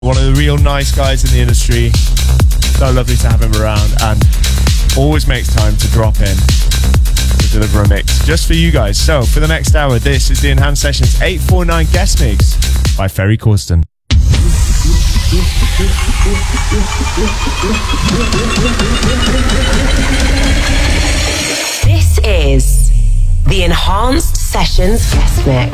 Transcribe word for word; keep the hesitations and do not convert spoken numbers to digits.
One of the real nice guys in the industry. So lovely to have him around, and always makes time to drop in to deliver a mix just for you guys. So for the next hour, this is the Enhanced Sessions eight forty-nine guest mix by Ferry Corsten. This is the Enhanced Sessions guest mix.